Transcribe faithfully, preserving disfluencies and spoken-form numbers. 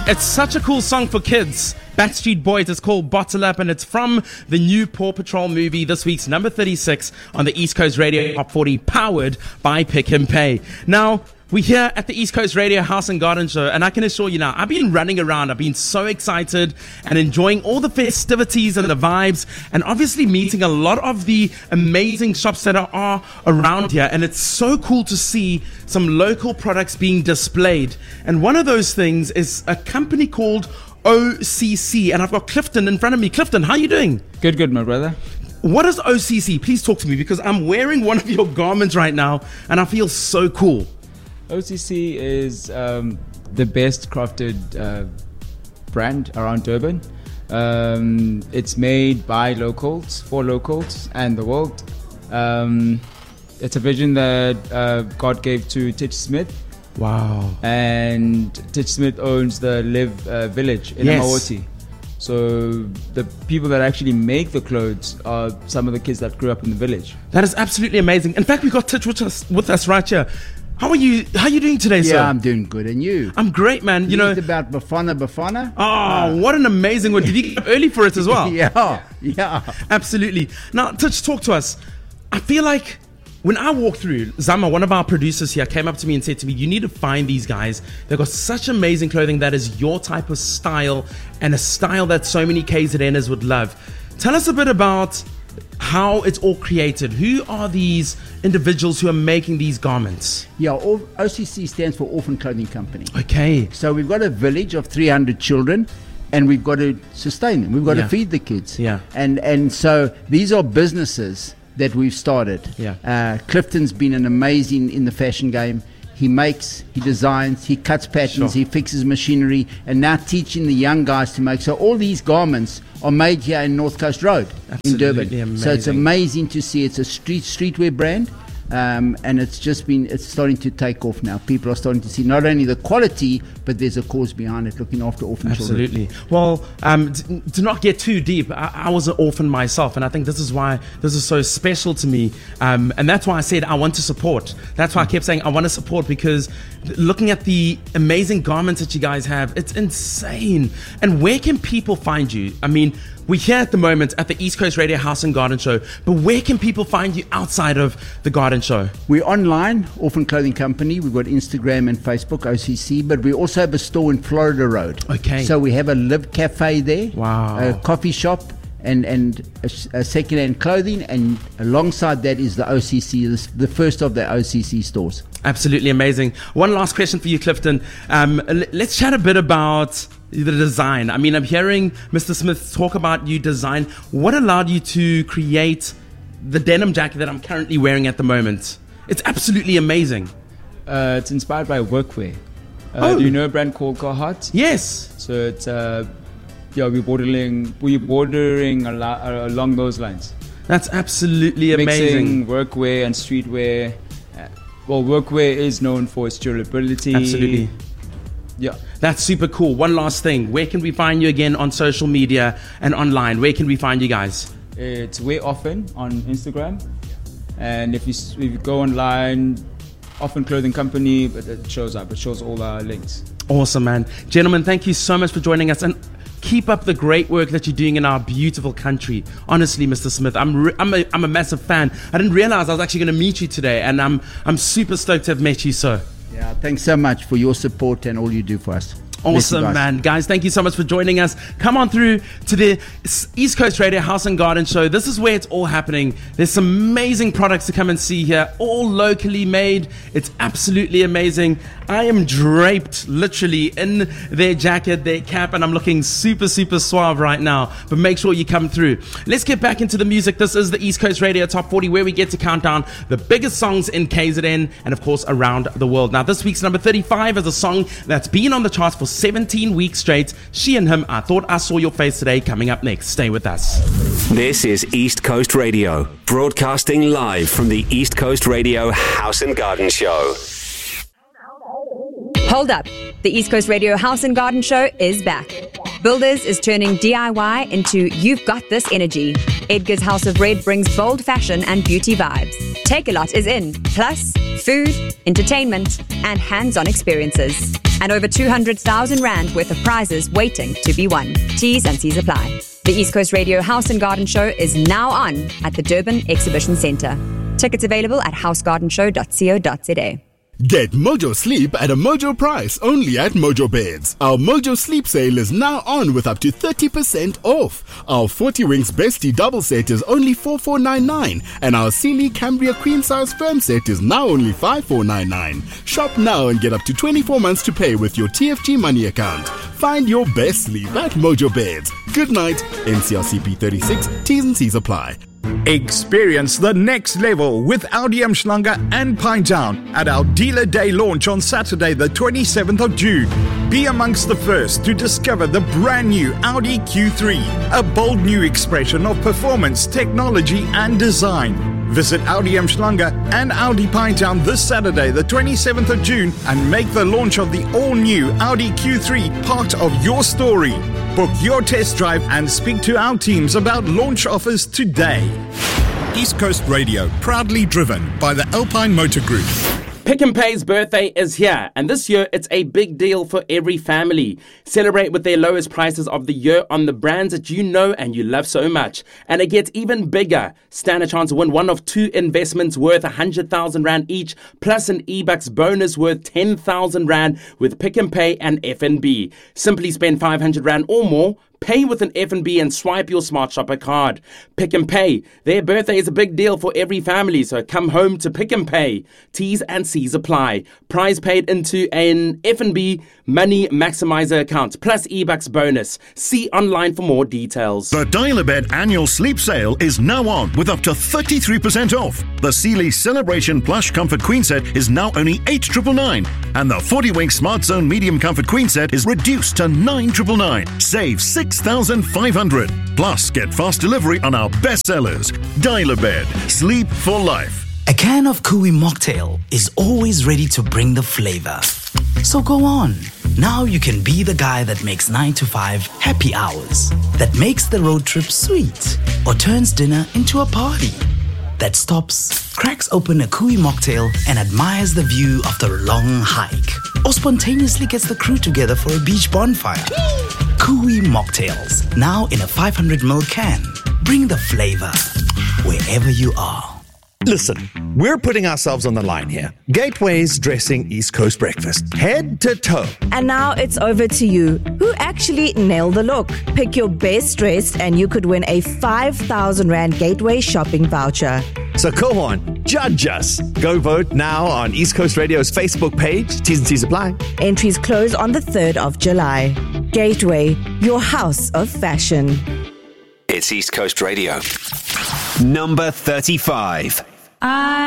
It's such a cool song for kids. Backstreet Boys is called Bottle Up, and it's from the new Paw Patrol movie, this week's number thirty-six on the East Coast Radio Top forty, powered by Pick and Pay. Now, we're here at the East Coast Radio House and Garden Show, and I can assure you now, I've been running around, I've been so excited and enjoying all the festivities and the vibes, and obviously meeting a lot of the amazing shops that are, are around here, and it's so cool to see some local products being displayed. And one of those things is a company called O C C, and I've got Clifton in front of me. Clifton, how are you doing? Good, good, my brother. What is O C C? Please talk to me, because I'm wearing one of your garments right now, and I feel so cool. O C C is um, the best crafted uh, brand around Durban. Um, it's made by locals, for locals and the world. Um, it's a vision that uh, God gave to Titch Smith. Wow. And Titch Smith owns the Live uh, Village in Yes. Amaoti. So the people that actually make the clothes are some of the kids that grew up in the village. That is absolutely amazing. In fact, we've got Titch with us, with us right here. How are you? How are you doing today, yeah, sir? Yeah, I'm doing good. And you? I'm great, man. You, You know know about Bafana Bafana? Oh, Uh, what an amazing one. Did you get up early for it as well? yeah, yeah. Absolutely. Now, Titch, talk to us. I feel like when I walk through, Zama, one of our producers here, came up to me and said to me, you need to find these guys. They've got such amazing clothing that is your type of style, and a style that so many K Z Ners would love. Tell us a bit about how it's all created. Who are these individuals who are making these garments? Yeah, O C C stands for Orphan Clothing Company. Okay. So we've got a village of three hundred children, and we've got to sustain them. We've got Yeah. to feed the kids. Yeah. And and so these are businesses that we've started. Yeah. Uh, Clifton's been an amazing in the fashion game. He makes, he designs, he cuts patterns, Sure. he fixes machinery, and now teaching the young guys to make. So all these garments are made here in North Coast Road in Absolutely Durban. So it's amazing. amazing to see. It's a street streetwear brand. Um, and it's just been, it's starting to take off now. People are starting to see not only the quality, but there's a cause behind it, looking after orphan children. Absolutely. Well, um, t- to not get too deep, I-, I was an orphan myself, and I think this is why this is so special to me. Um, and that's why I said I want to support. That's why I kept saying I want to support, because looking at the amazing garments that you guys have, it's insane. And where can people find you? I mean, we're here at the moment at the East Coast Radio House and Garden Show, but where can people find you outside of the Garden Show? We're online, Orphan Clothing Company. We've got Instagram and Facebook, O C C, but we also have a store in Florida Road. Okay. So we have a Live Cafe there, Wow. a coffee shop, and, and a, a second-hand clothing, and alongside that is the O C C, the, the first of the O C C stores. Absolutely amazing. One last question for you, Clifton. Um, l- let's chat a bit about the design. I mean, I'm hearing Mister Smith talk about you design. What allowed you to create the denim jacket that I'm currently wearing at the moment? It's absolutely amazing. Uh, it's inspired by workwear. Uh, Oh. Do you know a brand called Carhartt? Yes. So it's uh, yeah, we're bordering we're bordering a la- uh, along those lines. That's absolutely amazing. Mixing workwear and streetwear. Uh, well, workwear is known for its durability. Absolutely. Yeah. That's super cool. One last thing. Where can we find you again on social media and online? Where can we find you guys? It's Way Often on Instagram, and if you s- if you go online, Often Clothing Company, but it shows up. It shows all our links. Awesome, man. Gentlemen, thank you so much for joining us, and keep up the great work that you're doing in our beautiful country. Honestly, Mister Smith, I'm re- I'm a I'm a massive fan. I didn't realize I was actually going to meet you today, and I'm I'm super stoked to have met you, sir. Yeah, thanks so much for your support and all you do for us. Bless you, Awesome, guys. man. Guys, thank you so much for joining us. Come on through to the East Coast Radio House and Garden Show. This is where it's all happening. There's some amazing products to come and see here, all locally made. It's absolutely amazing. I am draped literally in their jacket, their cap, and I'm looking super, super suave right now. But make sure you come through. Let's get back into the music. This is the East Coast Radio Top forty, where we get to count down the biggest songs in K Z N and, of course, around the world. Now, this week's number thirty-five is a song that's been on the charts for seventeen weeks straight. She and Him, I Thought I Saw Your Face Today, coming up next. Stay with us. This is East Coast Radio, broadcasting live from the East Coast Radio House and Garden Show. Hold up. The East Coast Radio House and Garden Show is back. Builders is turning D I Y into You've Got This energy. Edgar's House of Red brings bold fashion and beauty vibes. Take-A-Lot is in, plus food, entertainment, and hands-on experiences. and over two hundred thousand rand worth of prizes waiting to be won. T's and C's apply. The East Coast Radio House and Garden Show is now on at the Durban Exhibition Centre. Tickets available at house garden show dot co dot za. Get Mojo Sleep at a Mojo price only at Mojo Beds. Our Mojo Sleep sale is now on with up to thirty percent off. Our forty Winks Bestie double set is only four thousand four hundred ninety-nine and our Sealy Cambria Queen Size Firm set is now only five thousand four hundred ninety-nine. Shop now and get up to twenty-four months to pay with your T F G money account. Find your best sleep at Mojo Beds. Good night. N C R C P thirty-six. T's and C's apply. Experience the next level with Audi Umhlanga and Pinetown at our Dealer Day launch on Saturday the twenty-seventh of June. Be amongst the first to discover the brand new Audi Q three, a bold new expression of performance, technology and design. Visit Audi Umhlanga and Audi Pinetown this Saturday the twenty-seventh of June and make the launch of the all-new Audi Q three part of your story. Book your test drive and speak to our teams about launch offers today. East Coast Radio, proudly driven by the Alpine Motor Group. Pick n Pay's birthday is here, and this year it's a big deal for every family. Celebrate with their lowest prices of the year on the brands that you know and you love so much. And it gets even bigger. Stand a chance to win one of two investments worth one hundred thousand rand each, plus an eBucks bonus worth ten thousand rand with Pick n Pay and F N B. Simply spend five hundred rand or more, pay with an F N B and swipe your Smart Shopper card. Pick n Pay. Their birthday is a big deal for every family, so come home to Pick n Pay. T's and C's apply. Prize paid into an F N B Money Maximizer account, plus eBucks bonus. See online for more details. The Dial-A-Bed annual sleep sale is now on with up to thirty-three percent off. The Sealy Celebration Plush Comfort Queen Set is now only eight thousand nine hundred ninety-nine. And the forty Wink Smart Zone Medium Comfort Queen Set is reduced to nine thousand nine hundred ninety-nine. Save six thousand five hundred dollars. Plus, get fast delivery on our best sellers. Dial-A-Bed. Sleep for life. A can of Kui mocktail is always ready to bring the flavor. So go on. Now you can be the guy that makes nine to five happy hours, that makes the road trip sweet, or turns dinner into a party, that stops, cracks open a Kui mocktail and admires the view of the long hike, or spontaneously gets the crew together for a beach bonfire. Kui mocktails, now in a five hundred milliliter can. Bring the flavor wherever you are. Listen, we're putting ourselves on the line here. Gateway's dressing East Coast breakfast, head to toe. And now it's over to you. Who actually nailed the look? Pick your best dress and you could win a five thousand rand Gateway shopping voucher. So go on, judge us. Go vote now on East Coast Radio's Facebook page. T's and C's apply. Entries close on the third of July. Gateway, your house of fashion. It's East Coast Radio. Number thirty-five. I